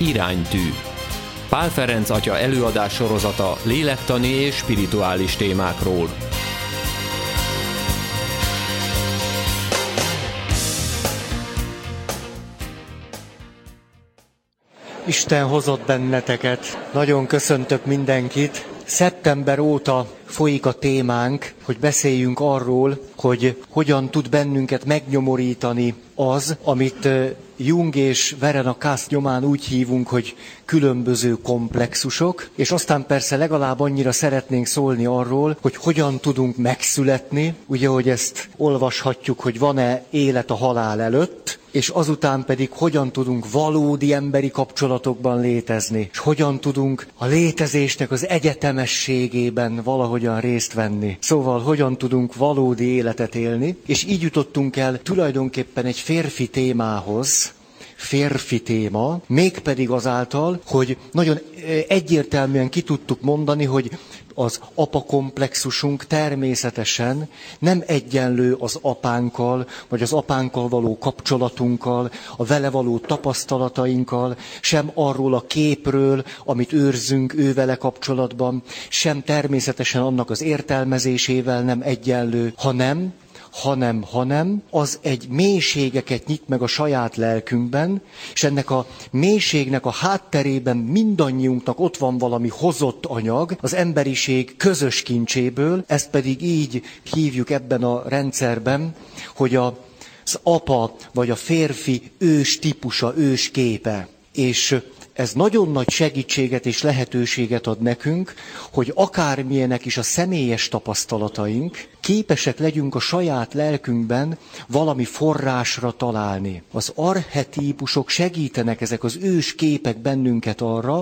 Iránytű. Pál Ferenc atya előadás sorozata lélektani és spirituális témákról. Isten hozott benneteket. Nagyon köszöntök mindenkit. Szeptember óta folyik a témánk, hogy beszéljünk arról, hogy hogyan tud bennünket megnyomorítani az, amit Jung és Verena Kast nyomán úgy hívunk, hogy különböző komplexusok, és aztán persze legalább annyira szeretnénk szólni arról, hogy hogyan tudunk megszületni, ugye, hogy ezt olvashatjuk, hogy van-e élet a halál előtt, és azután pedig hogyan tudunk valódi emberi kapcsolatokban létezni, és hogyan tudunk a létezésnek az egyetemességében valahogyan részt venni. Szóval hogyan tudunk valódi életet élni, és így jutottunk el tulajdonképpen egy férfi témához, férfi téma, mégpedig azáltal, hogy nagyon egyértelműen ki tudtuk mondani, hogy az apakomplexusunk természetesen nem egyenlő az apánkkal, vagy az apánkkal való kapcsolatunkkal, a vele való tapasztalatainkkal, sem arról a képről, amit őrzünk ővele kapcsolatban, sem természetesen annak az értelmezésével nem egyenlő, hanem az egy mélységeket nyit meg a saját lelkünkben, és ennek a mélységnek a hátterében mindannyiunknak ott van valami hozott anyag, az emberiség közös kincséből, ezt pedig így hívjuk ebben a rendszerben, hogy az apa vagy a férfi ős típusa, ős képe. És ez nagyon nagy segítséget és lehetőséget ad nekünk, hogy akármilyenek is a személyes tapasztalataink, képesek legyünk a saját lelkünkben valami forrásra találni. Az archetípusok segítenek, ezek az ős képek bennünket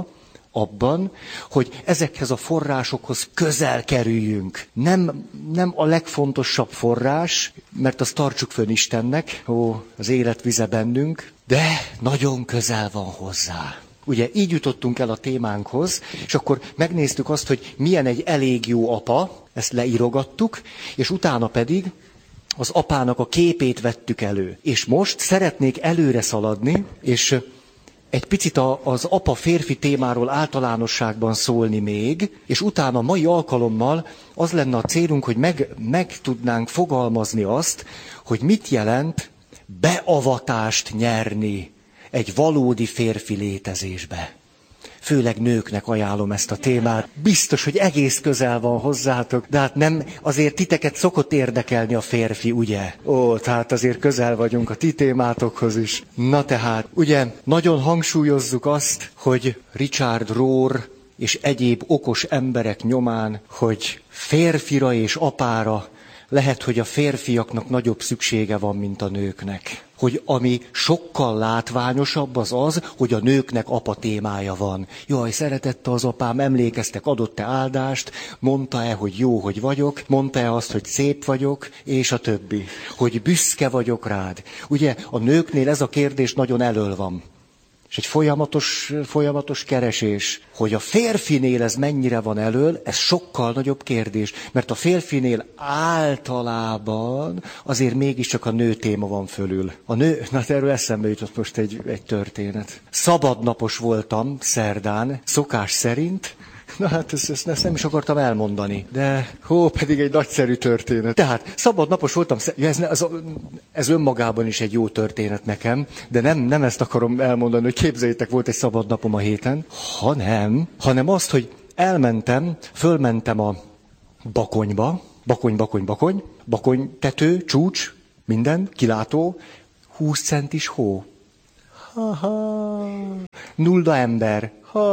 abban, hogy ezekhez a forrásokhoz közel kerüljünk. Nem a legfontosabb forrás, mert azt tartsuk fönn Istennek, az életvize bennünk, de nagyon közel van hozzá. Ugye így jutottunk el a témánkhoz, és akkor megnéztük azt, hogy milyen egy elég jó apa, ezt leírogattuk, és utána pedig az apának a képét vettük elő. És most szeretnék előre szaladni, és egy picit az apa férfi témáról általánosságban szólni még, és utána a mai alkalommal az lenne a célunk, hogy meg tudnánk fogalmazni azt, hogy mit jelent beavatást nyerni egy valódi férfi létezésbe. Főleg nőknek ajánlom ezt a témát. Biztos, hogy egész közel van hozzátok, de hát nem, azért titeket szokott érdekelni a férfi, ugye? Tehát azért közel vagyunk a ti témátokhoz is. Na tehát, ugye, nagyon hangsúlyozzuk azt, hogy Richard Rohr és egyéb okos emberek nyomán, hogy férfira és apára lehet, hogy a férfiaknak nagyobb szüksége van, mint a nőknek. Hogy ami sokkal látványosabb az, hogy a nőknek apa témája van. Jaj, szeretette az apám, emlékeztek, adott-e áldást, mondta-e, hogy jó, hogy vagyok, mondta-e azt, hogy szép vagyok, és a többi. Hogy büszke vagyok rád. Ugye a nőknél ez a kérdés nagyon elöl van. És egy folyamatos keresés, hogy a férfinél ez mennyire van elől, ez sokkal nagyobb kérdés. Mert a férfinél általában azért mégiscsak a nő téma van fölül. A nő, erről eszembe jutott most egy történet. Szabadnapos voltam szerdán, szokás szerint. Ezt nem is akartam elmondani, de pedig egy nagyszerű történet. Tehát szabadnapos voltam, ez önmagában is egy jó történet nekem, de nem ezt akarom elmondani, hogy képzeljétek, volt egy szabadnapom a héten, hanem azt, hogy fölmentem a Bakonyba, Bakony tető, csúcs, minden, kilátó, 20 centis hó. Nulla ember.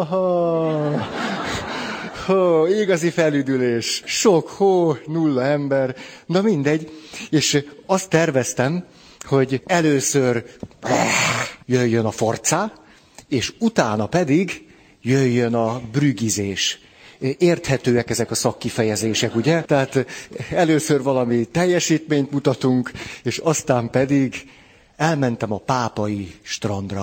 Igazi felüdülés. Sok hó, nulla ember. Na mindegy. És azt terveztem, hogy először jöjjön a forcá, és utána pedig jöjjön a brügizés. Érthetőek ezek a szakkifejezések, ugye? Tehát először valami teljesítményt mutatunk, és aztán pedig elmentem a Pápai strandra.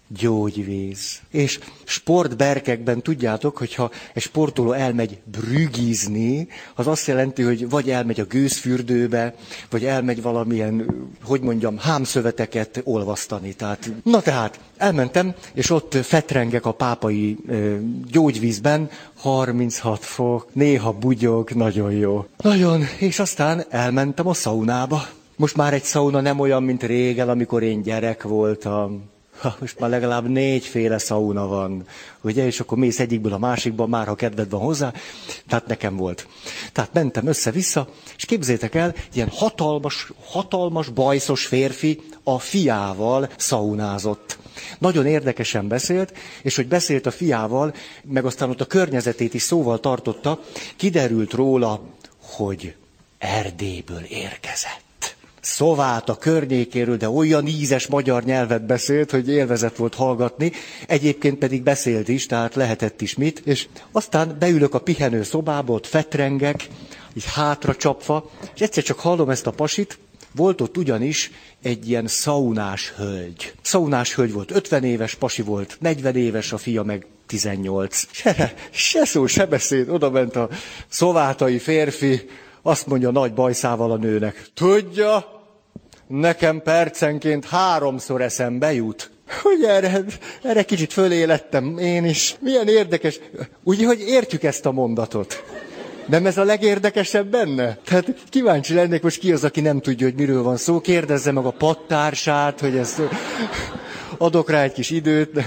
gyógyvíz. És sportberkekben tudjátok, hogyha egy sportoló elmegy brügizni, az azt jelenti, hogy vagy elmegy a gőzfürdőbe, vagy elmegy valamilyen, hámszöveteket olvasztani. Tehát elmentem, és ott fetrengek a pápai gyógyvízben, 36 fok, néha bugyog, nagyon jó. Nagyon, és aztán elmentem a szaunába. Most már egy szauna nem olyan, mint régen, amikor én gyerek voltam. Most már legalább 4 féle szauna van, ugye, és akkor mész egyikből a másikba, már ha kedved van hozzá. Tehát nekem volt. Tehát mentem össze-vissza, és képzétek el, ilyen hatalmas, bajszos férfi a fiával szaunázott. Nagyon érdekesen beszélt, és hogy beszélt a fiával, meg aztán ott a környezetét is szóval tartotta, kiderült róla, hogy Erdélyből érkezett. Szovát a környékéről, de olyan ízes magyar nyelvet beszélt, hogy élvezet volt hallgatni, egyébként pedig beszélt is, tehát lehetett is mit, és aztán beülök a pihenő szobába, ott fetrengek, így hátra csapva, és egyszer csak hallom ezt a pasit, volt ott ugyanis egy ilyen szaunás hölgy. Szaunás hölgy volt, 50 éves, pasi volt, 40 éves, a fia meg 18. Se szó, se beszéd, oda ment a szovátai férfi, azt mondja nagy bajszával a nőnek, tudja, nekem percenként 3-szor eszembe jut. Hogy erre kicsit fölélettem én is. Milyen érdekes. Ugye, hogy értjük ezt a mondatot. Nem ez a legérdekesebb benne? Tehát kíváncsi lennék, most ki az, aki nem tudja, hogy miről van szó. Kérdezze meg a padtársát, hogy ezt adok rá egy kis időt.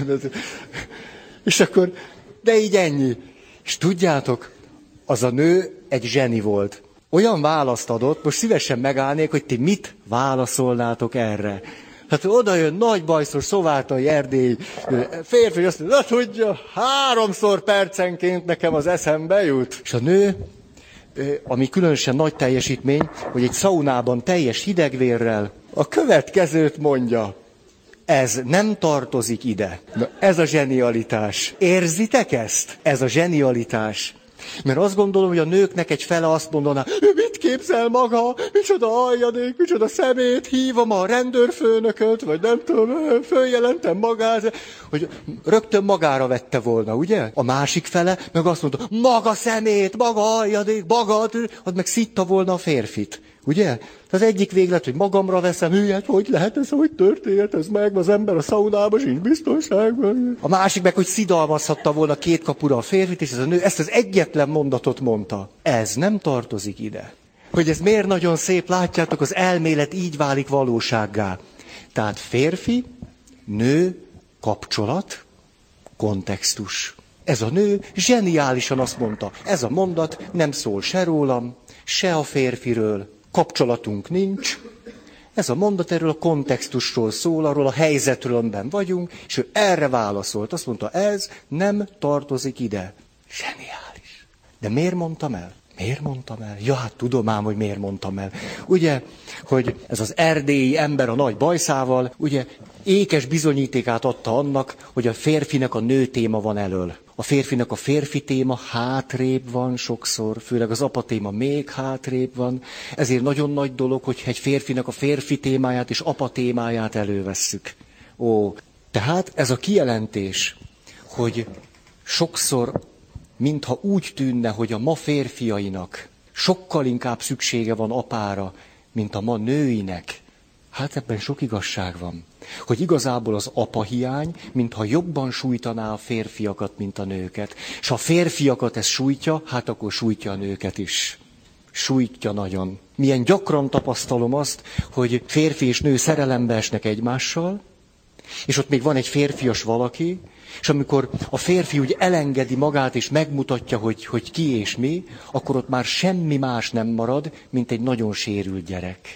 És akkor, de így ennyi. És tudjátok, az a nő egy zseni volt. Olyan választ adott, most szívesen megállnék, hogy ti mit válaszolnátok erre. Hát oda jön nagy bajszos szovátai Erdély férfi, azt mondja, tudja, 3-szor percenként nekem az eszembe jut. És a nő, ami különösen nagy teljesítmény, hogy egy szaunában teljes hidegvérrel a következőt mondja. Ez nem tartozik ide. Na, ez a zsenialitás. Érzitek ezt? Ez a zsenialitás. Mert azt gondolom, hogy a nőknek egy fele azt mondaná, mit képzel maga, micsoda aljadék, micsoda szemét, hívom a rendőrfőnököt, vagy nem tudom, följelentem magát, hogy rögtön magára vette volna, ugye? A másik fele meg azt mondta, maga szemét, maga aljadék, maga, az meg szitta volna a férfit. Ugye? Az egyik véglet, hogy magamra veszem, hülyet, hogy lehet ez, hogy történt ez meg, az ember a szaunában sincs biztonságban. A másik meg, hogy szidalmazhatta volna 2 kapura a férfit, és ez a nő ezt az egyetlen mondatot mondta. Ez nem tartozik ide. Hogy ez miért nagyon szép, látjátok, az elmélet így válik valósággá. Tehát férfi, nő, kapcsolat, kontextus. Ez a nő zseniálisan azt mondta, ez a mondat nem szól se rólam, se a férfiről, kapcsolatunk nincs. Ez a mondat erről a kontextusról szól, arról a helyzetről, amiben vagyunk, és ő erre válaszolt. Azt mondta, ez nem tartozik ide. Zseniális. De miért mondtam el? Miért mondtam el? Ja, hát tudom ám, hogy miért mondtam el. Ugye, hogy ez az erdélyi ember a nagy bajszával, ugye, ékes bizonyítékát adta annak, hogy a férfinek a nő téma van elől. A férfinak a férfi téma hátrébb van sokszor, főleg az apa téma még hátrébb van. Ezért nagyon nagy dolog, hogyha egy férfinak a férfi témáját és apa témáját elővesszük. Tehát ez a kijelentés, hogy sokszor, mintha úgy tűnne, hogy a ma férfiainak sokkal inkább szüksége van apára, mint a ma nőinek. Hát ebben sok igazság van. Hogy igazából az apahiány, mintha jobban sújtaná a férfiakat, mint a nőket. És ha a férfiakat ez sújtja, hát akkor sújtja a nőket is. Sújtja nagyon. Milyen gyakran tapasztalom azt, hogy férfi és nő szerelembe esnek egymással, és ott még van egy férfias valaki, és amikor a férfi úgy elengedi magát, és megmutatja, hogy ki és mi, akkor ott már semmi más nem marad, mint egy nagyon sérült gyerek.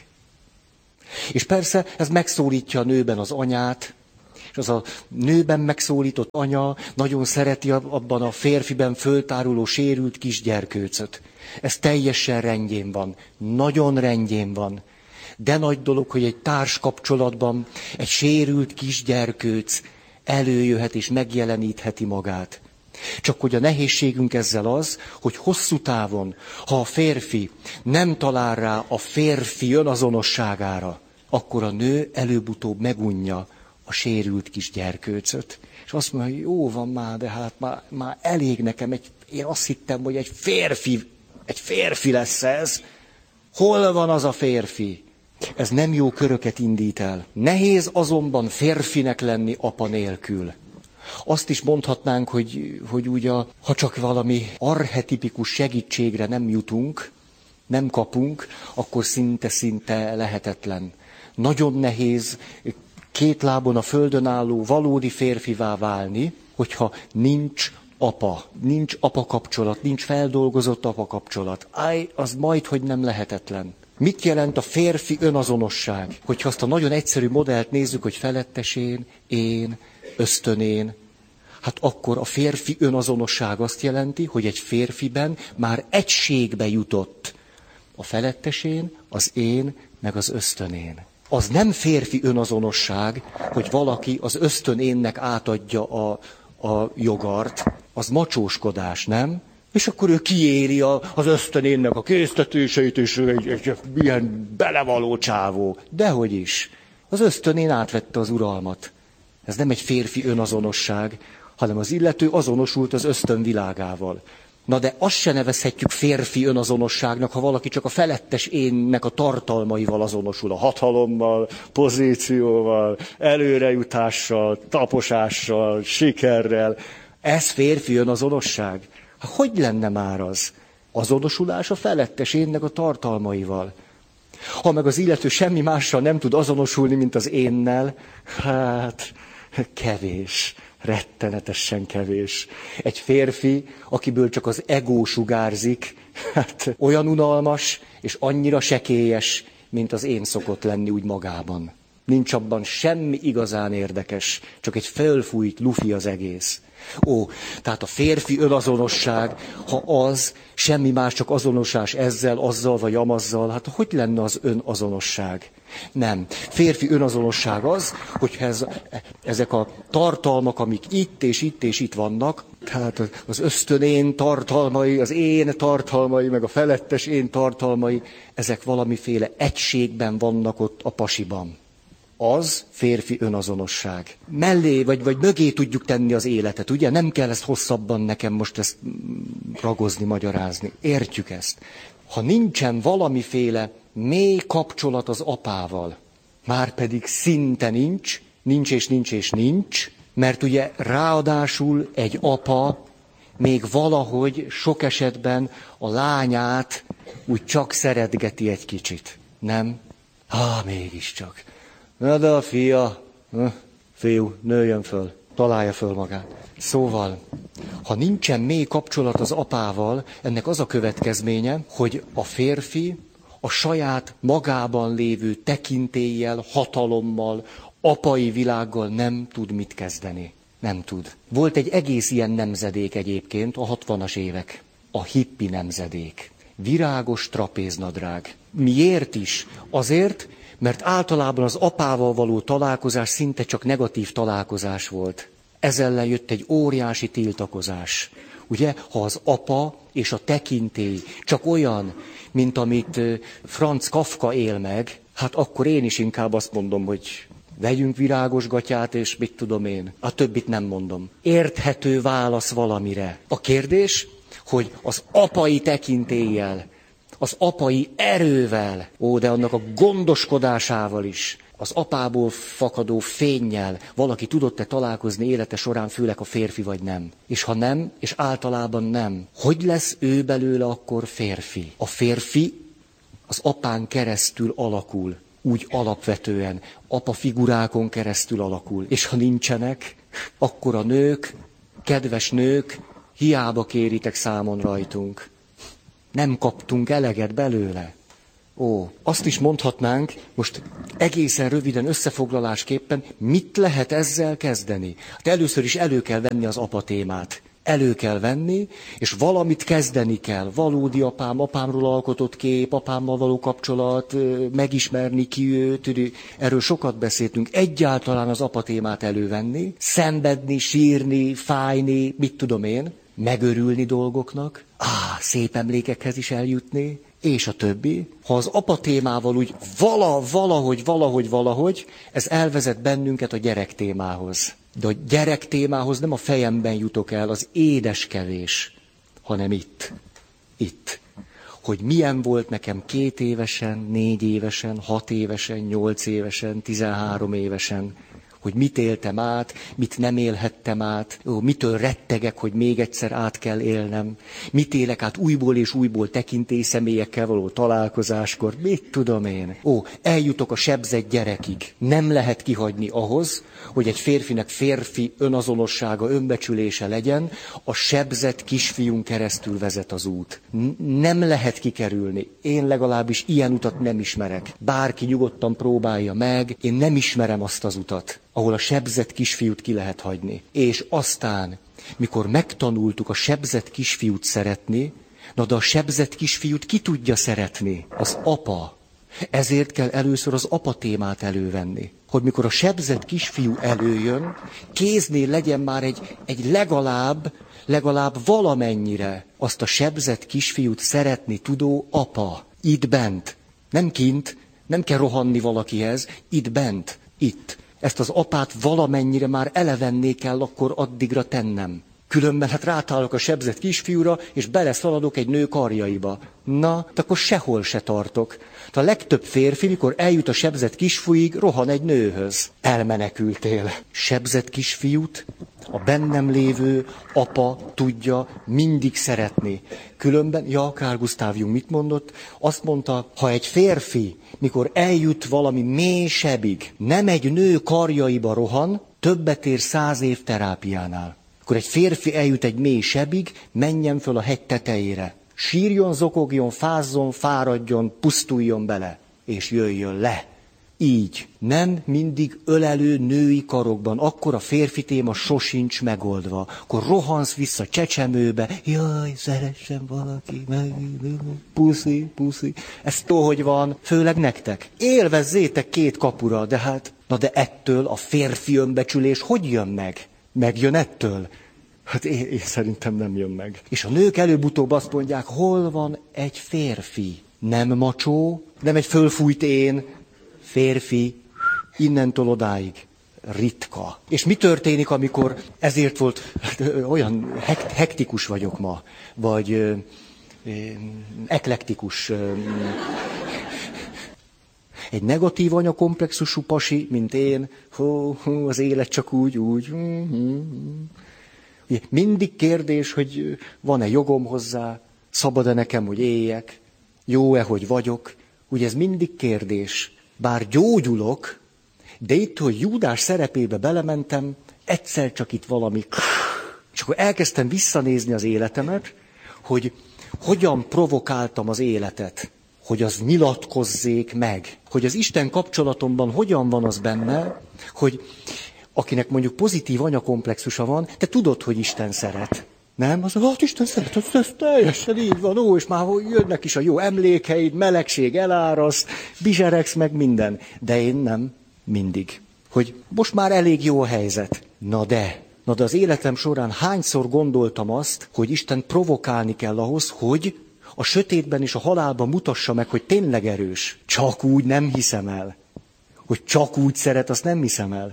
És persze ez megszólítja a nőben az anyát, és az a nőben megszólított anya nagyon szereti abban a férfiben föltáruló sérült kisgyerkőcöt. Ez teljesen rendjén van, nagyon rendjén van. De nagy dolog, hogy egy társkapcsolatban egy sérült kisgyerkőc előjöhet és megjelenítheti magát. Csak hogy a nehézségünk ezzel az, hogy hosszú távon, ha a férfi nem talál rá a férfi önazonosságára, akkor a nő előbb-utóbb megunja a sérült kis gyerkőcöt. És azt mondja, hogy jó van már, de hát már elég nekem, én azt hittem, hogy egy férfi lesz ez. Hol van az a férfi? Ez nem jó köröket indít el. Nehéz azonban férfinek lenni apa nélkül. Azt is mondhatnánk, hogy ugye, ha csak valami archetipikus segítségre nem jutunk, nem kapunk, akkor szinte lehetetlen. Nagyon nehéz két lábon a földön álló valódi férfivá válni, hogyha nincs apa kapcsolat, nincs feldolgozott apa kapcsolat. Az majdhogy nem lehetetlen. Mit jelent a férfi önazonosság? Hogyha azt a nagyon egyszerű modellt nézzük, hogy felettesén, én, ösztönén, hát akkor a férfi önazonosság azt jelenti, hogy egy férfiben már egységbe jutott a felettesén, az én, meg az ösztönén. Az nem férfi önazonosság, hogy valaki az ösztönénnek átadja a jogart, az macsóskodás, nem? És akkor ő kiéri az ösztönénnek a késztetéseit, és egy ilyen belevaló csávó. Dehogy is. Az ösztönén átvette az uralmat. Ez nem egy férfi önazonosság, hanem az illető azonosult az ösztön világával. Na de azt se nevezhetjük férfi önazonosságnak, ha valaki csak a felettes énnek a tartalmaival azonosul, a hatalommal, pozícióval, előrejutással, taposással, sikerrel. Ez férfi önazonosság? Hogy lenne már az? Azonosulás a felettes énnek a tartalmaival. Ha meg az illető semmi mással nem tud azonosulni, mint az énnel, hát kevés. Rettenetesen kevés. Egy férfi, akiből csak az ego sugárzik, hát olyan unalmas és annyira sekélyes, mint az én szokott lenni úgy magában. Nincs abban semmi igazán érdekes, csak egy fölfújt lufi az egész. Tehát a férfi önazonosság, ha az, semmi más, csak azonosás ezzel, azzal vagy amazzal, hát hogy lenne az önazonosság? Nem. Férfi önazonosság az, hogyha ezek a tartalmak, amik itt és itt és itt vannak, tehát az ösztönén tartalmai, az én tartalmai, meg a felettes én tartalmai, ezek valamiféle egységben vannak ott a pasiban. Az férfi önazonosság. Mellé vagy mögé tudjuk tenni az életet, ugye? Nem kell ezt hosszabban nekem most ezt ragozni, magyarázni. Értjük ezt. Ha nincsen valamiféle mély kapcsolat az apával, márpedig szinte nincs, mert ugye ráadásul egy apa még valahogy sok esetben a lányát úgy csak szeretgeti egy kicsit, nem? Mégiscsak. Na de a fiú, nőjön föl, találja föl magát. Szóval, ha nincsen mély kapcsolat az apával, ennek az a következménye, hogy a férfi a saját magában lévő tekintéllyel, hatalommal, apai világgal nem tud mit kezdeni. Nem tud. Volt egy egész ilyen nemzedék egyébként, a 60-as évek. A hippi nemzedék. Virágos trapéznadrág. Miért is? Azért, mert általában az apával való találkozás szinte csak negatív találkozás volt. Ezzel ellen jött egy óriási tiltakozás. Ugye, ha az apa és a tekintély csak olyan, mint amit Franz Kafka él meg, hát akkor én is inkább azt mondom, hogy vegyünk virágos gatyát, és mit tudom én. A többit nem mondom. Érthető válasz valamire. A kérdés, hogy az apai tekintéllyel, az apai erővel, de annak a gondoskodásával is, az apából fakadó fénnyel valaki tudott-e találkozni élete során, főleg a férfi vagy nem. És ha nem, és általában nem, hogy lesz ő belőle akkor férfi? A férfi az apán keresztül alakul, úgy alapvetően, apa figurákon keresztül alakul. És ha nincsenek, akkor a nők, kedves nők, hiába kéritek számon rajtunk. Nem kaptunk eleget belőle. Azt is mondhatnánk, most egészen röviden összefoglalásképpen, mit lehet ezzel kezdeni? Hát először is elő kell venni az apa témát. Elő kell venni, és valamit kezdeni kell. Valódi apám, apámról alkotott kép, apámmal való kapcsolat, megismerni ki őt, erről sokat beszéltünk. Egyáltalán az apa témát elővenni, szenvedni, sírni, fájni, mit tudom én, megörülni dolgoknak, szép emlékekhez is eljutni, és a többi. Ha az apa témával úgy valahogy, ez elvezet bennünket a gyerek témához. De a gyerek témához nem a fejemben jutok el, az édeskevés, hanem itt. Hogy milyen volt nekem 2 évesen, 4 évesen, 6 évesen, 8 évesen, 13 évesen, hogy mit éltem át, mit nem élhettem át, mitől rettegek, hogy még egyszer át kell élnem, mit élek át újból és újból tekintélyszemélyekkel való találkozáskor, mit tudom én. Eljutok a sebzett gyerekig. Nem lehet kihagyni ahhoz, hogy egy férfinek férfi önazonossága, önbecsülése legyen, a sebzett kisfiún keresztül vezet az út. Nem lehet kikerülni. Én legalábbis ilyen utat nem ismerek. Bárki nyugodtan próbálja meg, én nem ismerem azt az utat, ahol a sebzett kisfiút ki lehet hagyni. És aztán, mikor megtanultuk a sebzett kisfiút szeretni, de a sebzett kisfiút ki tudja szeretni? Az apa. Ezért kell először az apa témát elővenni. Hogy mikor a sebzett kisfiú előjön, kéznél legyen már egy legalább valamennyire azt a sebzett kisfiút szeretni tudó apa. Itt bent. Nem kint, nem kell rohanni valakihez, itt bent, itt. Ezt az apát valamennyire már elevenné kell akkor addigra tennem. Különben rátálok a sebzett kisfiúra, és beleszaladok egy nő karjaiba. Na, akkor sehol se tartok. A legtöbb férfi, mikor eljut a sebzett kisfiúig, rohan egy nőhöz. Elmenekültél. Sebzett kisfiút a bennem lévő apa tudja mindig szeretni. Különben, Carl Gustav Jung mit mondott? Azt mondta, ha egy férfi, mikor eljut valami mély sebig, nem egy nő karjaiba rohan, többet ér 100 év terápiánál. Akkor egy férfi eljut egy mély sebig, menjen föl a hegy tetejére. Sírjon, zokogjon, fázzon, fáradjon, pusztuljon bele, és jöjjön le. Így, nem mindig ölelő női karokban, akkor a férfi téma sosincs megoldva. Akkor rohansz vissza csecsemőbe, jaj, szeressen valaki, meg, puszi. Ez hogy van, főleg nektek. Élvezzétek 2 kapura, de de ettől a férfi önbecsülés hogy jön meg? Megjön ettől? Én szerintem nem jön meg. És a nők előbb-utóbb azt mondják, hol van egy férfi? Nem macsó, nem egy fölfújt én, férfi, innentől odáig. Ritka. És mi történik, amikor ezért volt, olyan hektikus vagyok ma, vagy eklektikus. Egy negatív anyakomplexusú pasi, mint én, az élet csak úgy. Mindig kérdés, hogy van-e jogom hozzá, szabad-e nekem, hogy éljek, jó-e, hogy vagyok. Ugye ez mindig kérdés. Bár gyógyulok, de itt, hogy Júdás szerepébe belementem, egyszer csak itt valami. És akkor elkezdtem visszanézni az életemet, hogy hogyan provokáltam az életet, hogy az nyilatkozzék meg, hogy az Isten kapcsolatomban hogyan van az benne, hogy akinek mondjuk pozitív anyakomplexusa van, te tudod, hogy Isten szeret. Nem? Az, Isten szeret, ez teljesen így van, és már jönnek is a jó emlékeid, melegség eláraszt, bizseregsz meg minden. De én nem, mindig. Hogy most már elég jó a helyzet. Na de az életem során hányszor gondoltam azt, hogy Isten provokálni kell ahhoz, hogy a sötétben és a halálban mutassa meg, hogy tényleg erős. Csak úgy nem hiszem el. Hogy csak úgy szeret, azt nem hiszem el.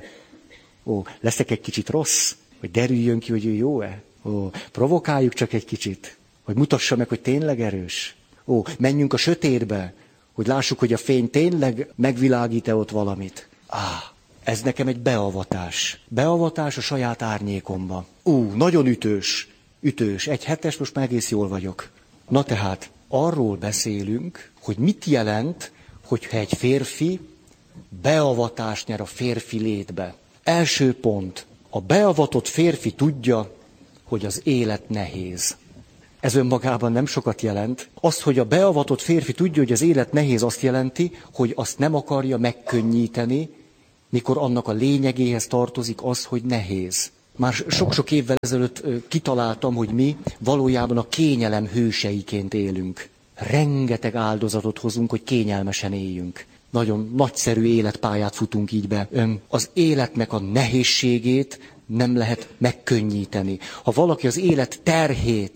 Leszek egy kicsit rossz, hogy derüljön ki, hogy ő jó-e? Provokáljuk csak egy kicsit, hogy mutassa meg, hogy tényleg erős. Menjünk a sötétbe, hogy lássuk, hogy a fény tényleg megvilágít-e ott valamit. Ez nekem egy beavatás. Beavatás a saját árnyékomba. Nagyon ütős. 1/7, most már egész jól vagyok. Na tehát, arról beszélünk, hogy mit jelent, hogyha egy férfi beavatást nyer a férfi létbe. Első pont. A beavatott férfi tudja, hogy az élet nehéz. Ez önmagában nem sokat jelent. Az, hogy a beavatott férfi tudja, hogy az élet nehéz, azt jelenti, hogy azt nem akarja megkönnyíteni, mikor annak a lényegéhez tartozik az, hogy nehéz. Már sok-sok évvel ezelőtt kitaláltam, hogy mi valójában a kényelem hőseiként élünk. Rengeteg áldozatot hozunk, hogy kényelmesen éljünk. Nagyon nagyszerű életpályát futunk így be. Az életnek a nehézségét nem lehet megkönnyíteni. Ha valaki az élet terhét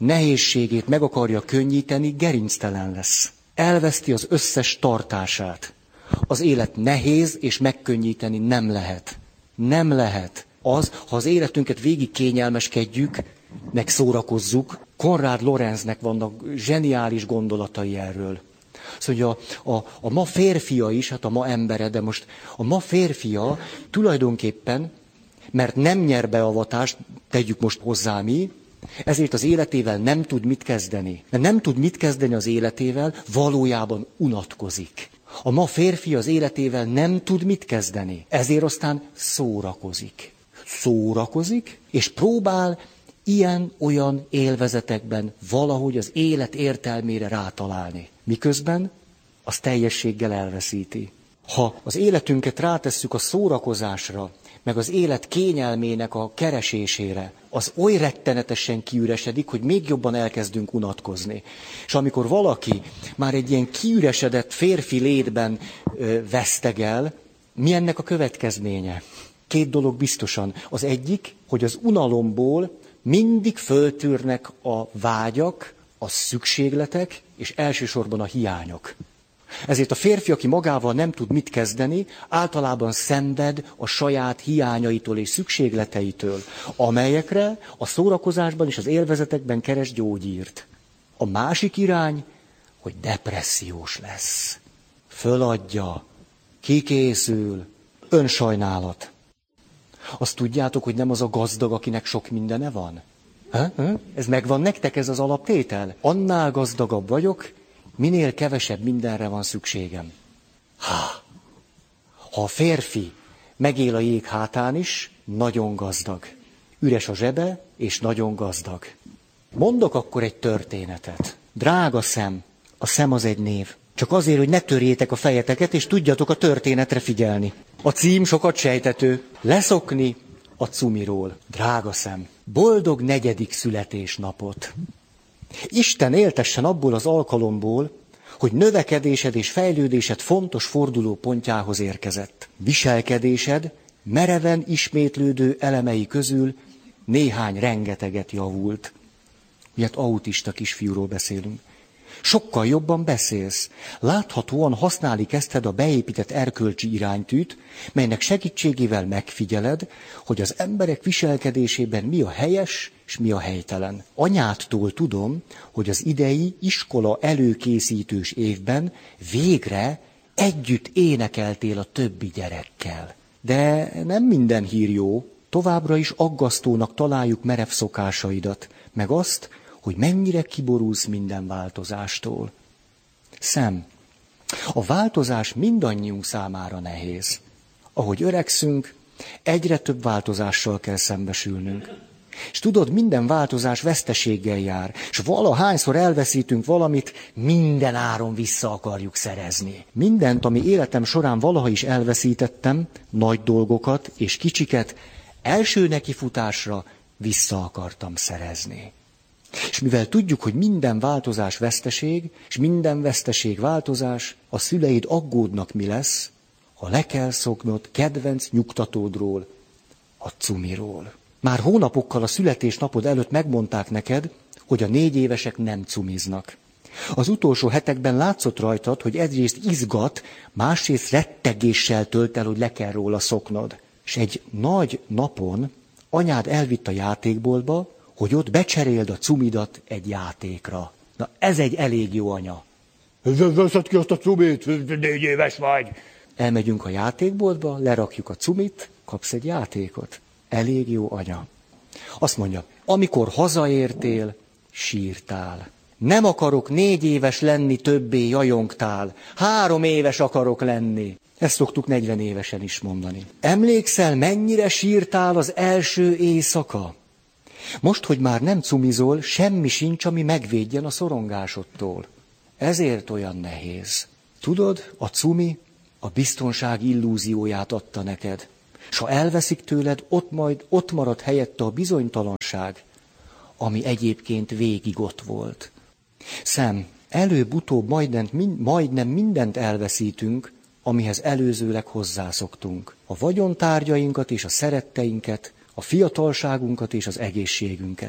nehézségét meg akarja könnyíteni, gerinctelen lesz. Elveszti az összes tartását. Az élet nehéz, és megkönnyíteni nem lehet. Nem lehet. Az, ha az életünket végig kényelmeskedjük, meg szórakozzuk. Konrad Lorenznek vannak zseniális gondolatai erről. Szóval a ma férfia is, hát a ma embere, de most a ma férfia tulajdonképpen, mert nem nyer beavatást, tegyük most hozzá mi, ezért az életével nem tud mit kezdeni. Mert nem tud mit kezdeni az életével, valójában unatkozik. A ma férfi az életével nem tud mit kezdeni, ezért aztán szórakozik. Szórakozik, és próbál ilyen-olyan élvezetekben valahogy az élet értelmére rátalálni. Miközben az teljességgel elveszíti. Ha az életünket rátesszük a szórakozásra, meg az élet kényelmének a keresésére, az oly rettenetesen kiüresedik, hogy még jobban elkezdünk unatkozni. És amikor valaki már egy ilyen kiüresedett férfi létben vesztegel, mi ennek a következménye? 2 dolog biztosan. Az egyik, hogy az unalomból mindig föltűrnek a vágyak, a szükségletek, és elsősorban a hiányok. Ezért a férfi, aki magával nem tud mit kezdeni, általában szenved a saját hiányaitól és szükségleteitől, amelyekre a szórakozásban és az élvezetekben keres gyógyírt. A másik irány, hogy depressziós lesz. Föladja, kikészül, önsajnálat. Azt tudjátok, hogy nem az a gazdag, akinek sok mindene van? Ez megvan nektek, ez az alaptétel? Annál gazdagabb vagyok, minél kevesebb mindenre van szükségem. Ha a férfi megél a jég hátán is, nagyon gazdag. Üres a zsebe, és nagyon gazdag. Mondok akkor egy történetet. Drága szem, a szem az egy név. Csak azért, hogy ne törjétek a fejeteket, és tudjatok a történetre figyelni. A cím sokat sejtető. Leszokni a cumiról. Drága szem, boldog 4. születésnapot. Isten éltessen abból az alkalomból, hogy növekedésed és fejlődésed fontos fordulópontjához érkezett. Viselkedésed mereven ismétlődő elemei közül néhány rengeteget javult. Miért autista kisfiúról beszélünk. Sokkal jobban beszélsz. Láthatóan használni kezdted a beépített erkölcsi iránytűt, melynek segítségével megfigyeled, hogy az emberek viselkedésében mi a helyes és mi a helytelen. Anyádtól tudom, hogy az idei iskola előkészítős évben végre együtt énekeltél a többi gyerekkel. De nem minden hír jó. Továbbra is aggasztónak találjuk merev szokásaidat, meg azt, hogy mennyire kiborulsz minden változástól. Szem, a változás mindannyiunk számára nehéz. Ahogy öregszünk, egyre több változással kell szembesülnünk. És tudod, minden változás veszteséggel jár, és valahányszor elveszítünk valamit, minden áron vissza akarjuk szerezni. Mindent, ami életem során valaha is elveszítettem, nagy dolgokat és kicsiket, első nekifutásra vissza akartam szerezni. És mivel tudjuk, hogy minden változás veszteség, és minden veszteség változás, a szüleid aggódnak, mi lesz, ha le kell szoknod kedvenc nyugtatódról, a cumiról. Már hónapokkal a születésnapod előtt megmondták neked, hogy a 4 évesek nem cumiznak. Az utolsó hetekben látszott rajtad, hogy egyrészt izgat, másrészt rettegéssel tölt el, hogy le kell róla szoknod. És egy nagy napon anyád elvitt a játékboltba, hogy ott becseréld a cumidat egy játékra. Na, ez egy elég jó anya. Veszed ki azt a cumit, 4 éves vagy. Elmegyünk a játékboltba, lerakjuk a cumit, kapsz egy játékot. Elég jó anya. Azt mondja, amikor hazaértél, sírtál. Nem akarok 4 éves lenni, többé jajongtál. 3 éves akarok lenni. Ezt szoktuk 40 évesen is mondani. Emlékszel, mennyire sírtál az első éjszaka? Most, hogy már nem cumizol, semmi sincs, ami megvédjen a szorongásodtól. Ezért olyan nehéz. Tudod, a cumi a biztonság illúzióját adta neked. S ha elveszik tőled, ott marad helyette a bizonytalanság, ami egyébként végig ott volt. Szem, előbb-utóbb majdnem mindent elveszítünk, amihez előzőleg hozzászoktunk. A vagyontárgyainkat és a szeretteinket, a fiatalságunkat és az egészségünket.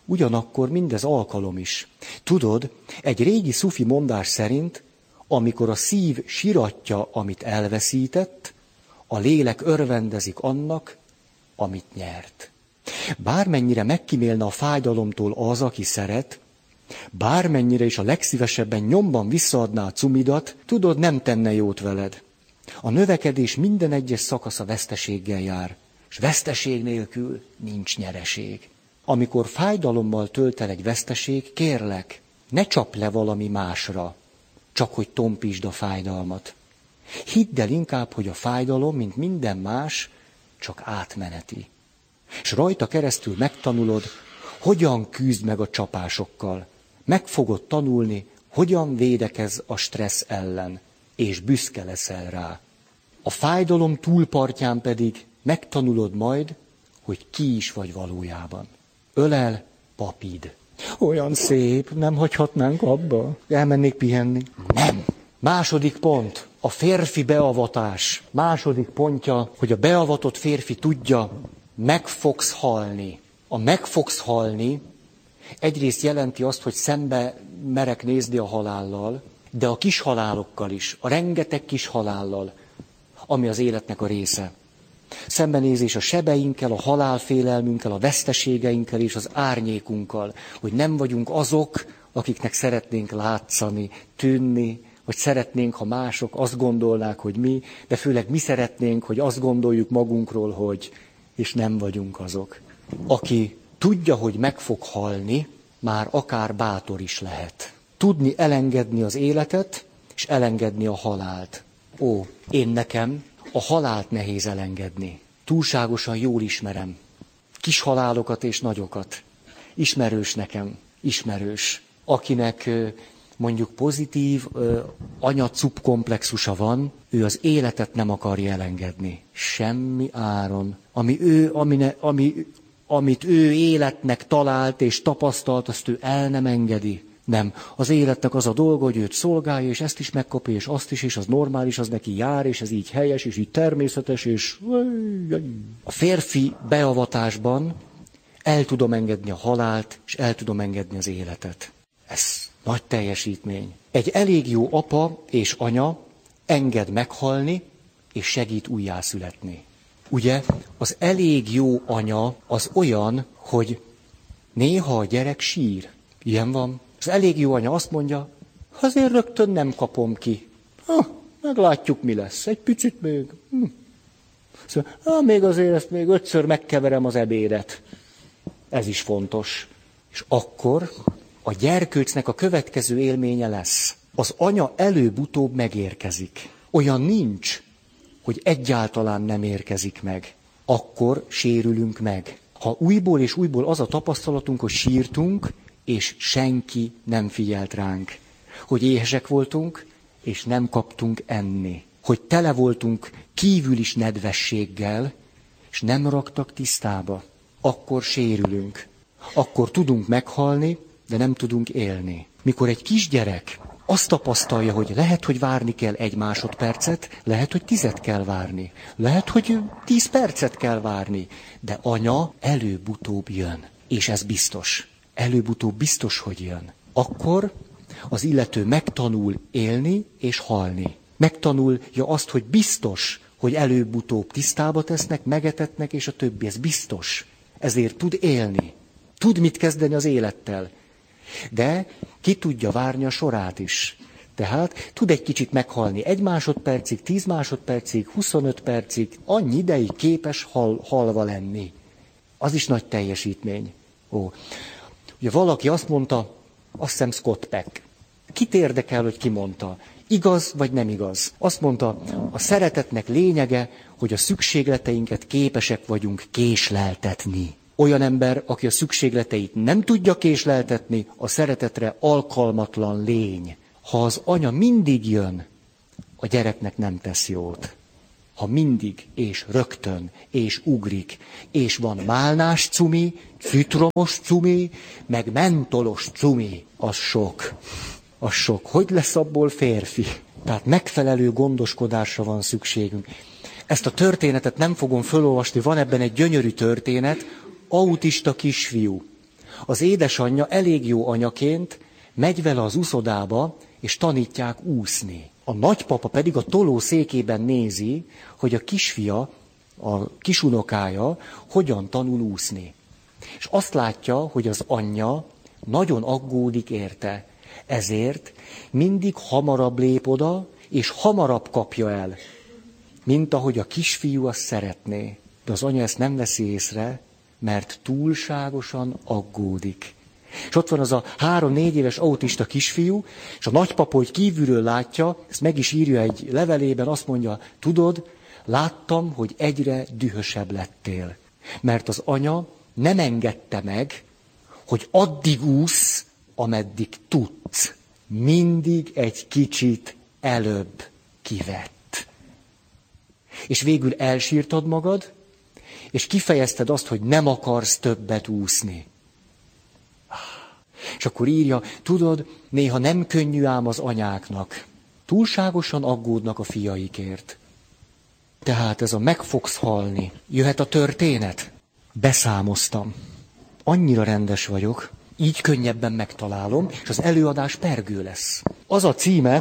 ugyanakkor mindez alkalom is. Tudod, egy régi szufi mondás szerint, amikor a szív siratja, amit elveszített, a lélek örvendezik annak, amit nyert. Bármennyire megkímélne a fájdalomtól az, aki szeret, bármennyire is a legszívesebben nyomban visszaadná a cumidat, tudod, nem tenne jót veled. A növekedés minden egyes szakasza veszteséggel jár, és veszteség nélkül nincs nyereség. Amikor fájdalommal tölt el egy veszteség, kérlek, ne csap le valami másra, csak hogy tompítsd a fájdalmat. Hidd el inkább, hogy a fájdalom, mint minden más, csak átmeneti. És rajta keresztül megtanulod, hogyan küzd meg a csapásokkal. Meg fogod tanulni, hogyan védekez a stressz ellen, és büszke leszel rá. A fájdalom túlpartján pedig megtanulod majd, hogy ki is vagy valójában. Ölel, papid. Olyan szép, nem hagyhatnánk abba? Elmennék pihenni? Nem. Második pont, a férfi beavatás. Második pontja, hogy a beavatott férfi tudja, meg fogsz halni. A meg fogsz halni egyrészt jelenti azt, hogy szembe merek nézni a halállal, de a kis halálokkal is, a rengeteg kis halállal, ami az életnek a része. Szembenézés a sebeinkkel, a halálfélelmünkkel, a veszteségeinkkel és az árnyékunkkal, hogy nem vagyunk azok, akiknek szeretnénk látszani, tűnni, hogy szeretnénk, ha mások azt gondolnák, hogy mi, de főleg mi szeretnénk, hogy azt gondoljuk magunkról, hogy, és nem vagyunk azok. Aki tudja, hogy meg fog halni, már akár bátor is lehet. Tudni elengedni az életet, és elengedni a halált. Én nekem a halált nehéz elengedni. Túlságosan jól ismerem. Kis halálokat és nagyokat. Ismerős nekem, ismerős. Akinek mondjuk pozitív anya-cup komplexusa van, ő az életet nem akarja elengedni. Semmi áron. Amit ő életnek talált és tapasztalt, azt ő el nem engedi. Nem. Az életnek az a dolga, hogy őt szolgálja, és ezt is megkapja, és azt is, és az normális, az neki jár, és ez így helyes, és így természetes, és... A férfi beavatásban el tudom engedni a halált, és el tudom engedni az életet. Ez nagy teljesítmény. Egy elég jó apa és anya enged meghalni, és segít újjászületni. Ugye, az elég jó anya az olyan, hogy néha a gyerek sír. Ilyen van. Az elég jó anya azt mondja, azért rögtön nem kapom ki. Meglátjuk, mi lesz. Egy picit még. Szóval, még azért ezt még 5-ször megkeverem az ebédet. Ez is fontos. És akkor a gyerkőcnek a következő élménye lesz. Az anya előbb-utóbb megérkezik. Olyan nincs, hogy egyáltalán nem érkezik meg. Akkor sérülünk meg. Ha újból és újból az a tapasztalatunk, hogy sírtunk, és senki nem figyelt ránk. Hogy éhesek voltunk, és nem kaptunk enni. Hogy tele voltunk kívül is nedvességgel, és nem raktak tisztába. Akkor sérülünk. Akkor tudunk meghalni, de nem tudunk élni. Mikor egy kisgyerek azt tapasztalja, hogy lehet, hogy várni kell 1 másodpercet, lehet, hogy 10 kell várni, lehet, hogy 10 percet kell várni, de anya előbb-utóbb jön. És ez biztos. Előbb-utóbb biztos, hogy jön. Akkor az illető megtanul élni és halni. Megtanulja azt, hogy biztos, hogy előbb-utóbb tisztába tesznek, megetetnek, és a többi. Ez biztos. Ezért tud élni. Tud mit kezdeni az élettel. De ki tudja várni a sorát is. Tehát tud egy kicsit meghalni 1 másodpercig, 10 másodpercig, 25 percig, annyi ideig képes halva lenni. Az is nagy teljesítmény. Ugye valaki azt mondta, azt hiszem Scott Peck. Kit érdekel, hogy ki mondta? Igaz vagy nem igaz? Azt mondta, a szeretetnek lényege, hogy a szükségleteinket képesek vagyunk késleltetni. Olyan ember, aki a szükségleteit nem tudja késleltetni, a szeretetre alkalmatlan lény. Ha az anya mindig jön, a gyereknek nem tesz jót. Ha mindig, és rögtön, és ugrik, és van málnás cumi, citromos cumi, meg mentolos cumi, az sok. Az sok. Hogy lesz abból férfi? Tehát megfelelő gondoskodásra van szükségünk. Ezt a történetet nem fogom fölolvasni, van ebben egy gyönyörű történet, autista kisfiú. az édesanyja elég jó anyaként megy vele az uszodába, és tanítják úszni. A nagypapa pedig a tolószékében nézi, hogy a kisfia, a kisunokája hogyan tanul úszni. És azt látja, hogy az anyja nagyon aggódik érte. Ezért mindig hamarabb lép oda, és hamarabb kapja el, mint ahogy a kisfiú azt szeretné. De az anya ezt nem veszi észre, mert túlságosan aggódik. És ott van az a 3-4 éves autista kisfiú, és a nagypapa, hogy kívülről látja, ezt meg is írja egy levelében, azt mondja, tudod, láttam, hogy egyre dühösebb lettél. Mert az anya nem engedte meg, hogy addig ússz, ameddig tudsz. Mindig egy kicsit előbb kivett. És végül elsírtad magad, és kifejezted azt, hogy nem akarsz többet úszni. És akkor írja, tudod, néha nem könnyű ám az anyáknak. Túlságosan aggódnak a fiaikért. Tehát ez a meg fogsz halni. Jöhet a történet? Beszámoztam. Annyira rendes vagyok, így könnyebben megtalálom, és az előadás pergő lesz. Az a címe,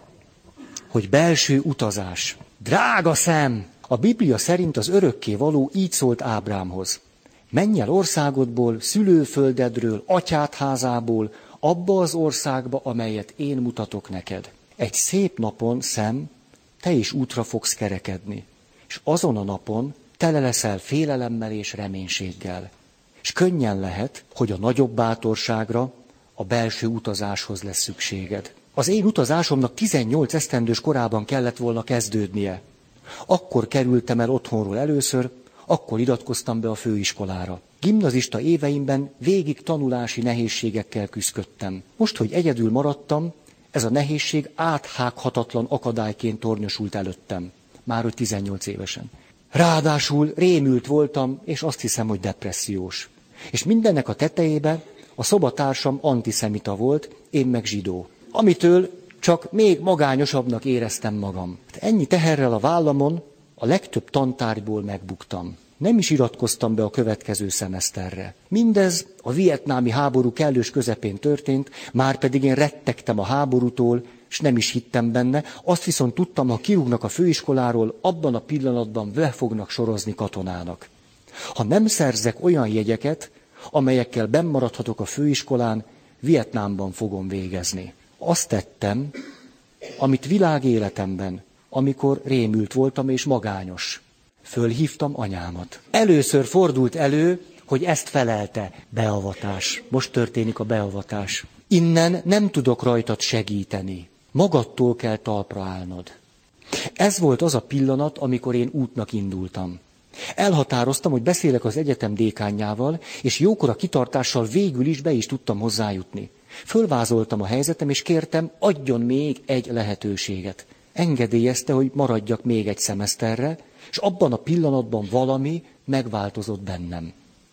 hogy belső utazás. Drága szem! A Biblia szerint az örökkévaló így szólt Ábrámhoz. Menj el országodból, szülőföldedről, atyád házából, abba az országba, amelyet én mutatok neked. Egy szép napon, szem, te is útra fogsz kerekedni. És azon a napon tele leszel félelemmel és reménységgel. És könnyen lehet, hogy a nagyobb bátorságra, a belső utazáshoz lesz szükséged. Az én utazásomnak 18 esztendős korában kellett volna kezdődnie. Akkor kerültem el otthonról először, akkor iratkoztam be a főiskolára. Gimnazista éveimben végig tanulási nehézségekkel küszködtem. Most, hogy egyedül maradtam, ez a nehézség áthághatatlan akadályként tornyosult előttem. Már hogy 18 évesen. Ráadásul rémült voltam, és azt hiszem, hogy depressziós. És mindennek a tetejébe a szobatársam antiszemita volt, én meg zsidó. Amitől csak még magányosabbnak éreztem magam. Ennyi teherrel a vállamon a legtöbb tantárgyból megbuktam. Nem is iratkoztam be a következő szemeszterre. Mindez a vietnámi háború kellős közepén történt, márpedig én rettegtem a háborútól, és nem is hittem benne. Azt viszont tudtam, ha kirúgnak a főiskoláról, abban a pillanatban le fognak sorozni katonának. Ha nem szerzek olyan jegyeket, amelyekkel bennmaradhatok a főiskolán, Vietnámban fogom végezni. Azt tettem, amit világéletemben, amikor rémült voltam és magányos. Fölhívtam anyámat. Először fordult elő, hogy ezt felelte. Beavatás. Most történik a beavatás. Innen nem tudok rajtad segíteni. Magadtól kell talpra állnod. Ez volt az a pillanat, amikor én útnak indultam. Elhatároztam, hogy beszélek az egyetem dékánjával, és jókora kitartással végül is be is tudtam hozzájutni. Fölvázoltam a helyzetem, és kértem, adjon még egy lehetőséget. Engedélyezte, hogy maradjak még egy szemeszterre, és abban a pillanatban valami megváltozott bennem.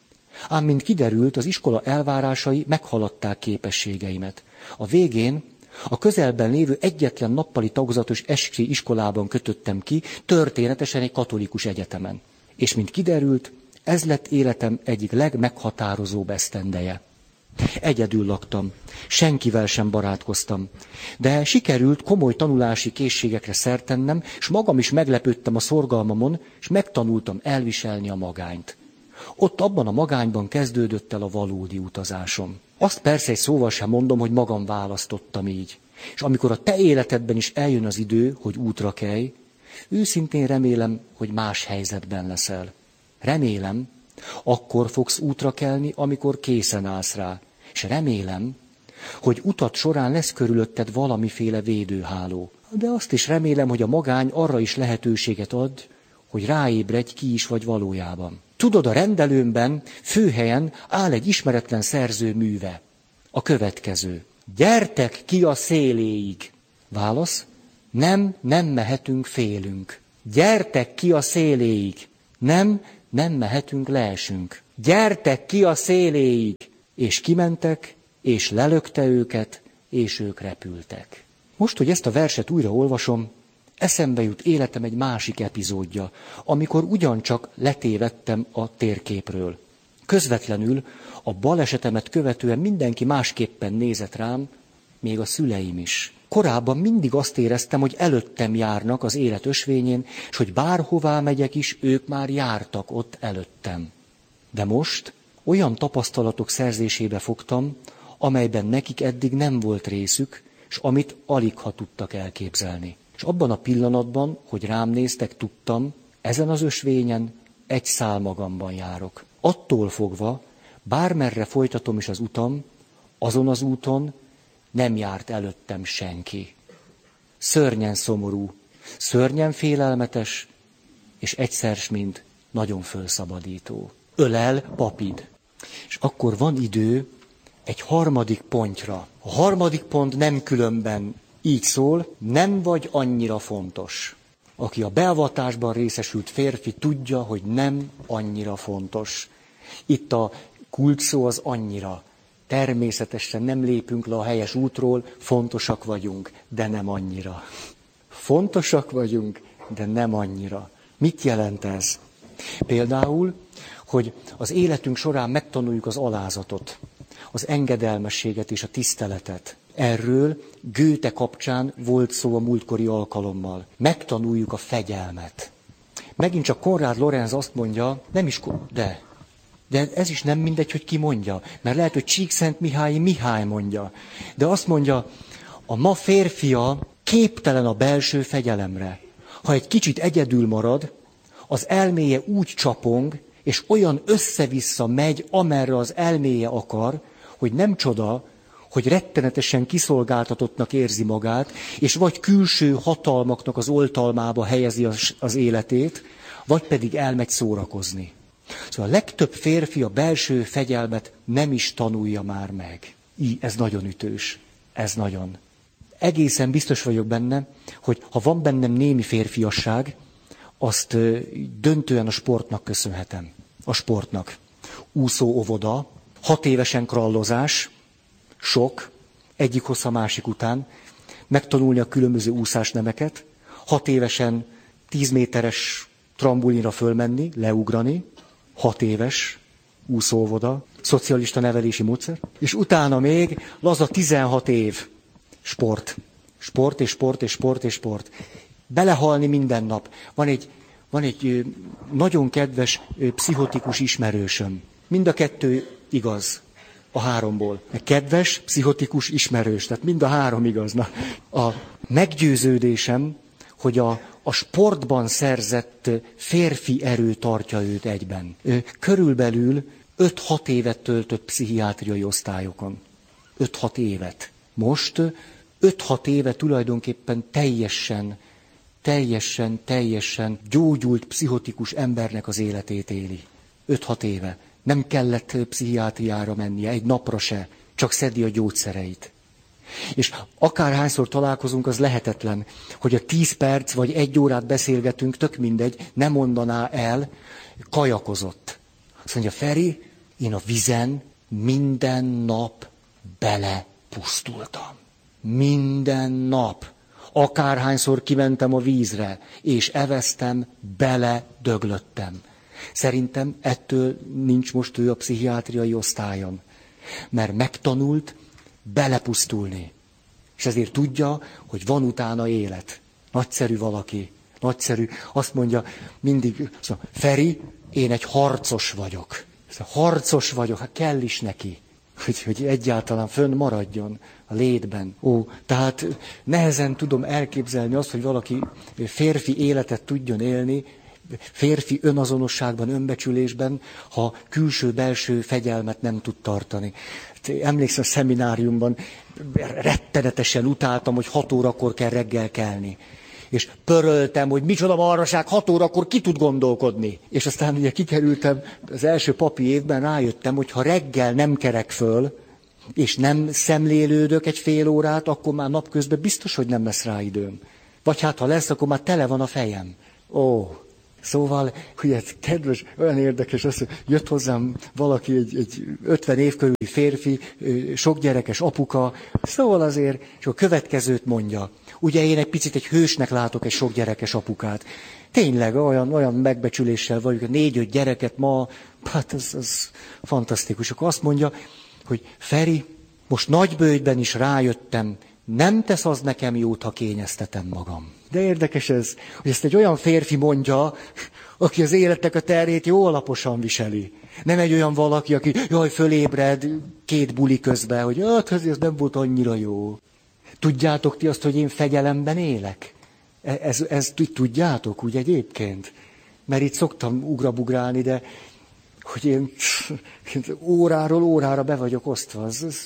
Ám mint kiderült, az iskola elvárásai meghaladták képességeimet. A végén a közelben lévő egyetlen nappali tagozatos eskri iskolában kötöttem ki, történetesen egy katolikus egyetemen. És mint kiderült, ez lett életem egyik legmeghatározóbb esztendeje. Egyedül laktam, senkivel sem barátkoztam, de sikerült komoly tanulási készségekre szert tennem, és magam is meglepődtem a szorgalmamon, és megtanultam elviselni a magányt. Ott abban a magányban kezdődött el a valódi utazásom. Azt persze egy szóval sem mondom, hogy magam választottam így. És amikor a te életedben is eljön az idő, hogy útra kelj, őszintén remélem, hogy más helyzetben leszel. Remélem, akkor fogsz útra kelni, amikor készen állsz rá. És remélem, hogy utat során lesz körülötted valamiféle védőháló. De azt is remélem, hogy a magány arra is lehetőséget ad, hogy ráébredj, ki is vagy valójában. Tudod, a rendelőmben főhelyen áll egy ismeretlen szerző műve. A következő. Gyertek ki a széléig. Válasz? Nem mehetünk, félünk. Gyertek ki a széléig. Nem mehetünk, leesünk. Gyertek ki a széléig. És kimentek, és lelökte őket, és ők repültek. Most, hogy ezt a verset újra olvasom, eszembe jut életem egy másik epizódja, amikor ugyancsak letévedtem a térképről. közvetlenül a balesetemet követően mindenki másképpen nézett rám, még a szüleim is. Korábban mindig azt éreztem, hogy előttem járnak az élet ösvényén, és hogy bárhová megyek is, ők már jártak ott előttem. De most olyan tapasztalatok szerzésébe fogtam, amelyben nekik eddig nem volt részük, és amit aligha tudtak elképzelni. És abban a pillanatban, hogy rám néztek, tudtam, ezen az ösvényen egy szál magamban járok. Attól fogva, bármerre folytatom is az utam, azon az úton nem járt előttem senki. Szörnyen szomorú, szörnyen félelmetes, és egyszer mind nagyon fölszabadító. Ölel papid. És akkor van idő egy harmadik pontra. A harmadik pont nem különben így szól, nem vagy annyira fontos. Aki a beavatásban részesült férfi tudja, hogy nem annyira fontos. Itt a kulcsszó az annyira. Természetesen nem lépünk le a helyes útról, fontosak vagyunk, de nem annyira. Fontosak vagyunk, de nem annyira. Mit jelent ez? Például, hogy az életünk során megtanuljuk az alázatot, az engedelmességet és a tiszteletet. Erről Goethe kapcsán volt szó a múltkori alkalommal. Megtanuljuk a fegyelmet. Megint csak Konrád Lorenz azt mondja, nem is, de ez is nem mindegy, hogy ki mondja. Mert lehet, hogy Csíkszentmihályi Mihály mondja. De azt mondja, a ma férfia képtelen a belső fegyelemre. Ha egy kicsit egyedül marad, az elméje úgy csapong, és olyan össze-vissza megy, amerre az elméje akar, hogy nem csoda, hogy rettenetesen kiszolgáltatottnak érzi magát, és vagy külső hatalmaknak az oltalmába helyezi az életét, vagy pedig elmegy szórakozni. Szóval a legtöbb férfi a belső fegyelmet nem is tanulja már meg. Ez nagyon ütős. Ez nagyon. Egészen biztos vagyok benne, hogy ha van bennem némi férfiasság, azt döntően a sportnak köszönhetem. A sportnak. Úszóóvoda, 6 évesen krallozás, sok, egyik hossz a másik után, megtanulni a különböző úszásnemeket, 6 évesen 10 méteres trambulinra fölmenni, leugrani, 6 éves úszóvoda, szocialista nevelési módszer, és utána még laza 16 év sport. Sport és sport és sport és sport. Belehalni minden nap. Van egy nagyon kedves pszichotikus ismerősöm. Mind a kettő igaz a 3-ból. Kedves, pszichotikus, ismerős. Tehát mind a 3 igaz. Na, a meggyőződésem, hogy a sportban szerzett férfi erő tartja őt egyben. Körülbelül 5-6 évet töltött pszichiátriai osztályokon. 5-6 évet. Most 5-6 éve tulajdonképpen teljesen gyógyult pszichotikus embernek az életét éli. 5-6 éve. Nem kellett pszichiátriára mennie, egy napra se, csak szedi a gyógyszereit. És akárhányszor találkozunk, az lehetetlen, hogy a 10 perc vagy 1 órát beszélgetünk, tök mindegy, nem mondaná el, kajakozott. Azt mondja, Feri, én a vizen minden nap belepusztultam. Minden nap. Akárhányszor kimentem a vízre, és eveztem, beledöglöttem. Szerintem ettől nincs most ő a pszichiátriai osztályon. Mert megtanult belepusztulni. És ezért tudja, hogy van utána élet. Nagyszerű valaki. Nagyszerű. Azt mondja mindig, Feri, én egy harcos vagyok. Harcos vagyok, hát kell is neki, hogy egyáltalán fönn maradjon a létben. Tehát nehezen tudom elképzelni azt, hogy valaki férfi életet tudjon élni, férfi önazonosságban, önbecsülésben, ha külső-belső fegyelmet nem tud tartani. Emlékszem, a szemináriumban rettenetesen utáltam, hogy 6 órakor kell reggel kelni. És pöröltem, hogy micsoda marhaság, 6 órakor ki tud gondolkodni. És aztán ugye kikerültem az első papi évben, rájöttem, hogy ha reggel nem kerek föl, és nem szemlélődök egy fél órát, akkor már napközben biztos, hogy nem lesz rá időm. Vagy hát ha lesz, akkor már tele van a fejem. Szóval, ugye kedves, olyan érdekes, az, hogy jött hozzám valaki, egy 50 év körüli férfi, sok gyerekes apuka, szóval azért, és a következőt mondja. Ugye én egy picit egy hősnek látok egy sok gyerekes apukát. Tényleg olyan megbecsüléssel vagyok, 4-5 gyereket ma Hát ez fantasztikus. Akkor azt mondja, hogy Feri, most nagybőjtben is rájöttem, nem tesz az nekem jót, ha kényeztetem magam. De érdekes ez, hogy ezt egy olyan férfi mondja, aki az életnek a terhét jó alaposan viseli. Nem egy olyan valaki, aki fölébred 2 buli közben, hogy hát ez nem volt annyira jó. Tudjátok ti azt, hogy én fegyelemben élek? Ezt tudjátok úgy egyébként? Mert itt szoktam ugrabugrálni, de hogy én óráról órára be vagyok osztva.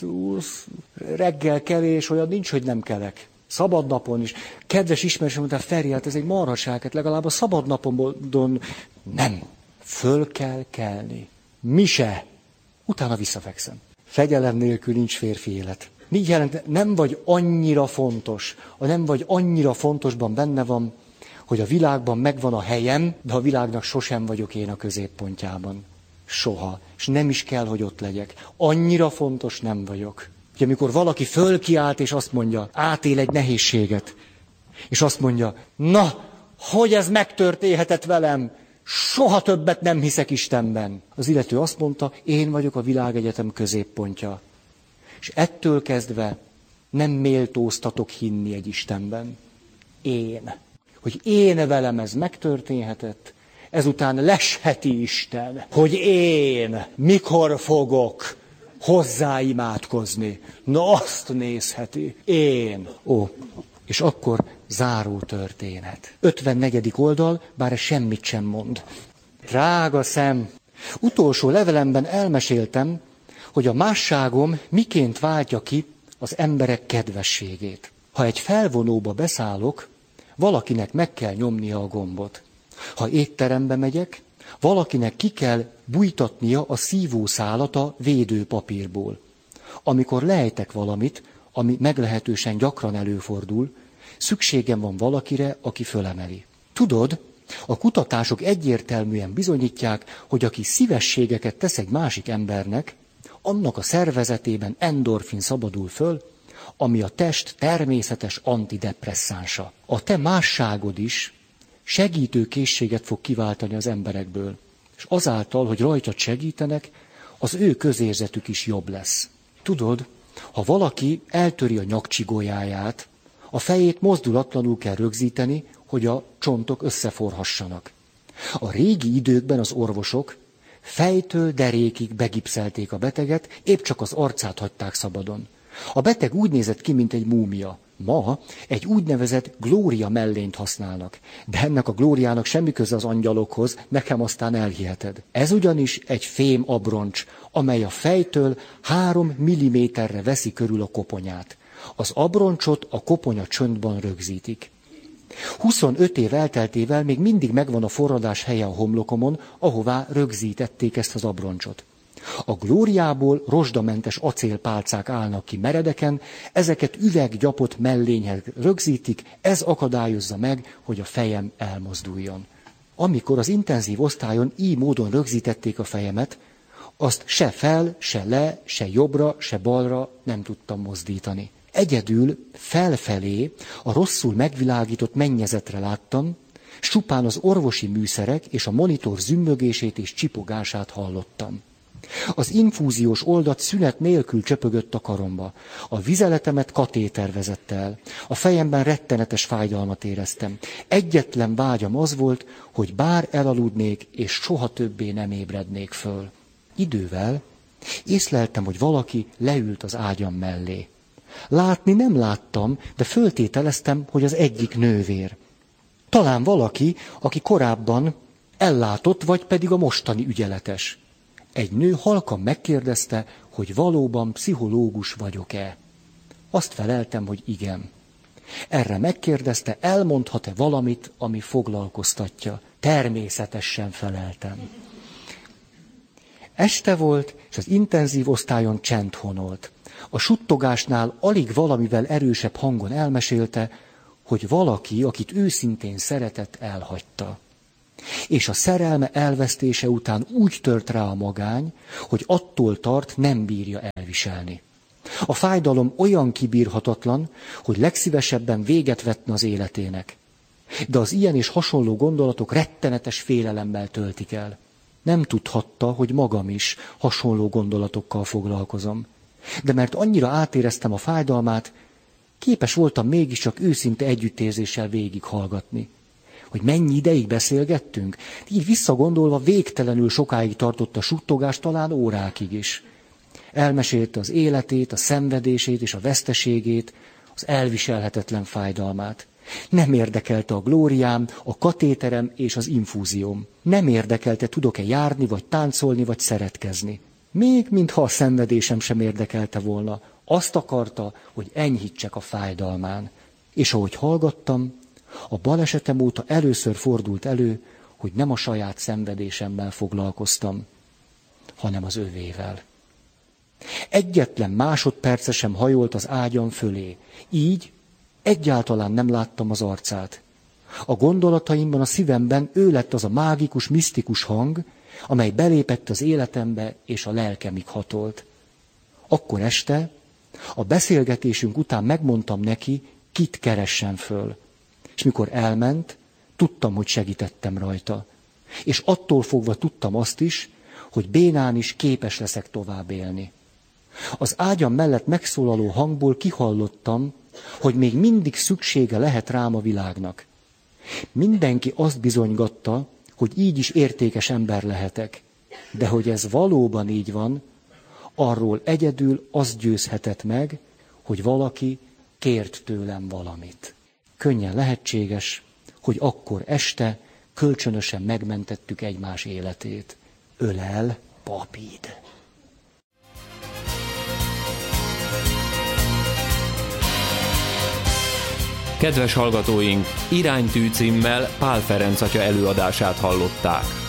Reggel kevés, olyan nincs, hogy nem kelek. Szabad napon is. Kedves ismerősöm mondta, Feri, hát ez egy marhaság, hát legalább a szabad napon nem. Föl kell kelni. Mi se. Utána visszafekszem. Fegyelem nélkül nincs férfi élet. Mi jelent? Nem vagy annyira fontos. A nem vagy annyira fontosban benne van, hogy a világban megvan a helyem, de a világnak sosem vagyok én a középpontjában. Soha. És nem is kell, hogy ott legyek. Annyira fontos nem vagyok. Hogy amikor valaki fölkiált és azt mondja, átél egy nehézséget, és azt mondja, na, hogy ez megtörténhetett velem, soha többet nem hiszek Istenben. Az illető azt mondta, én vagyok a világegyetem középpontja. És ettől kezdve nem méltóztatok hinni egy Istenben. Én. Hogy én velem ez megtörténhetett, ezután lesheti Isten, hogy én mikor fogok hozzáimádkozni. Na azt nézheti. Én. És akkor záró történet. 54. oldal, bár ez semmit sem mond. Drága szem, utolsó levelemben elmeséltem, hogy a másságom miként váltja ki az emberek kedvességét. Ha egy felvonóba beszállok, valakinek meg kell nyomnia a gombot. Ha étterembe megyek, valakinek ki kell bújtatnia a szívószálat a védőpapírból. Amikor lejtek valamit, ami meglehetősen gyakran előfordul, szükségem van valakire, aki fölemeli. Tudod, a kutatások egyértelműen bizonyítják, hogy aki szívességeket tesz egy másik embernek, annak a szervezetében endorfin szabadul föl, ami a test természetes antidepresszánsa. A te másságod is segítő készséget fog kiváltani az emberekből, és azáltal, hogy rajtad segítenek, az ő közérzetük is jobb lesz. Tudod, ha valaki eltöri a nyakcsigójáját, a fejét mozdulatlanul kell rögzíteni, hogy a csontok összeforhassanak. A régi időkben az orvosok fejtől derékig begipszelték a beteget, épp csak az arcát hagyták szabadon. A beteg úgy nézett ki, mint egy múmia. Ma egy úgynevezett glória mellényt használnak. De ennek a glóriának semmi köze az angyalokhoz, nekem aztán elhiheted. Ez ugyanis egy fém abroncs, amely a fejtől 3 milliméterre veszi körül a koponyát. Az abroncsot a koponya csöndben rögzítik. 25 év elteltével még mindig megvan a forradás helye a homlokomon, ahová rögzítették ezt az abroncsot. A glóriából rozsdamentes acélpálcák állnak ki meredeken, ezeket üveggyapott mellényhez rögzítik, ez akadályozza meg, hogy a fejem elmozduljon. Amikor az intenzív osztályon így módon rögzítették a fejemet, azt se fel, se le, se jobbra, se balra nem tudtam mozdítani. Egyedül felfelé a rosszul megvilágított mennyezetre láttam, s csupán az orvosi műszerek és a monitor zümmögését és csipogását hallottam. Az infúziós oldat szünet nélkül csöpögött a karomba. A vizeletemet katéter vezette el. A fejemben rettenetes fájdalmat éreztem. Egyetlen vágyam az volt, hogy bár elaludnék, és soha többé nem ébrednék föl. Idővel észleltem, hogy valaki leült az ágyam mellé. Látni nem láttam, de föltételeztem, hogy az egyik nővér. Talán valaki, aki korábban ellátott, vagy pedig a mostani ügyeletes. Egy nő halkan megkérdezte, hogy valóban pszichológus vagyok-e. Azt feleltem, hogy igen. Erre megkérdezte, elmondhat-e valamit, ami foglalkoztatja. Természetesen feleltem. Este volt, és az intenzív osztályon csend honolt. A suttogásnál alig valamivel erősebb hangon elmesélte, hogy valaki, akit őszintén szeretett, elhagyta. És a szerelme elvesztése után úgy tört rá a magány, hogy attól tart, nem bírja elviselni. A fájdalom olyan kibírhatatlan, hogy legszívesebben véget vetne az életének. De az ilyen és hasonló gondolatok rettenetes félelemmel töltik el. Nem tudhatta, hogy magam is hasonló gondolatokkal foglalkozom. De mert annyira átéreztem a fájdalmát, képes voltam mégiscsak őszinte együttérzéssel végighallgatni. Hogy mennyi ideig beszélgettünk? Így visszagondolva végtelenül sokáig tartott a suttogás, talán órákig is. Elmesélte az életét, a szenvedését és a veszteségét, az elviselhetetlen fájdalmát. Nem érdekelte a glóriám, a katéterem és az infúzióm. Nem érdekelte, tudok-e járni, vagy táncolni, vagy szeretkezni. Még mintha a szenvedésem sem érdekelte volna. Azt akarta, hogy enyhítsek a fájdalmán. És ahogy hallgattam, a balesetem óta először fordult elő, hogy nem a saját szenvedésemmel foglalkoztam, hanem az övével. Egyetlen másodperce sem hajolt az ágyam fölé. Így egyáltalán nem láttam az arcát. A gondolataimban, a szívemben ő lett az a mágikus, misztikus hang, amely belépett az életembe és a lelkemig hatolt. Akkor este, a beszélgetésünk után megmondtam neki, kit keressen föl. És mikor elment, tudtam, hogy segítettem rajta. És attól fogva tudtam azt is, hogy bénán is képes leszek tovább élni. Az ágyam mellett megszólaló hangból kihallottam, hogy még mindig szüksége lehet rám a világnak. Mindenki azt bizonygatta, hogy így is értékes ember lehetek. De hogy ez valóban így van, arról egyedül az győzhetett meg, hogy valaki kért tőlem valamit. Könnyen lehetséges, hogy akkor este kölcsönösen megmentettük egymás életét. Ölel Papid. Kedves hallgatóink, Iránytű címmel Pál Ferenc atya előadását hallották.